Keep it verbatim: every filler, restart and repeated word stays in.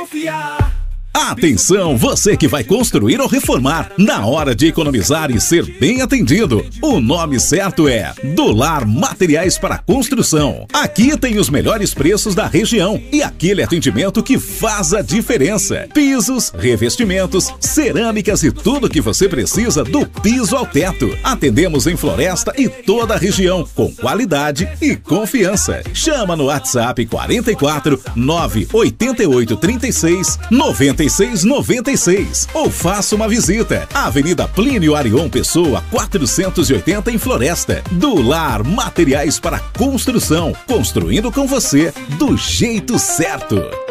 confiar. Atenção, você que vai construir ou reformar. Na hora de economizar e ser bem atendido, o nome certo é Do Lar Materiais para Construção. Aqui tem os melhores preços da região e aquele atendimento que faz a diferença. Pisos, revestimentos, cerâmicas e tudo que você precisa do piso ao teto. Atendemos em Floresta e toda a região com qualidade e confiança. Chama no WhatsApp quatro quatro nove oito oito três seis nove seis nove seis ou faça uma visita. Avenida Plínio Arion Pessoa, quatrocentos e oitenta em Floresta. Do Lar Materiais para Construção, construindo com você do jeito certo.